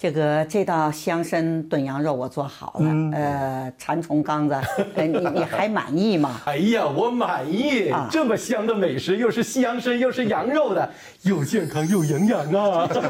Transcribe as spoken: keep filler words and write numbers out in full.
这个这道香参炖羊肉我做好了，嗯、呃，馋虫刚子，呃、你你还满意吗？ 哎呀，我满意！啊、这么香的美食，又是西洋参又是羊肉的，又健康又营养啊！